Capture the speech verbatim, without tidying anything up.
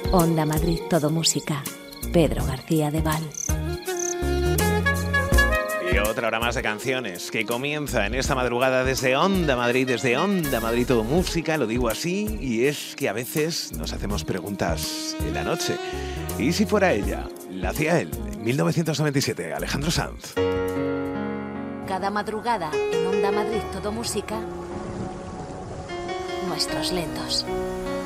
Onda Madrid Todo Música. Pedro García de Val. Y otra hora más de canciones que comienza en esta madrugada desde Onda Madrid, desde Onda Madrid Todo Música, lo digo así, y es que a veces nos hacemos preguntas en la noche. ¿Y si fuera ella? La hacía él en mil novecientos noventa y siete, Alejandro Sanz. Cada madrugada en Onda Madrid Todo Música, Nuestros Lentos.